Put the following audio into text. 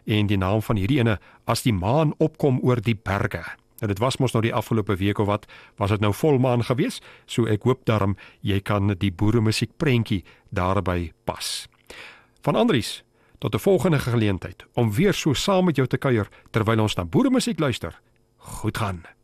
en die naam van hierdie ene, As die maan opkom oor die berge. En dit was mos nou die afgelope week of wat, was dit nou volmaan gewees, so ek hoop daarom jy kan die boeremusiek prentjie daarby pas. Van Andries, tot 'n volgende geleentheid om weer so saam met jou te kuier terwyl ons na boeremusiek luister. Goed gaan.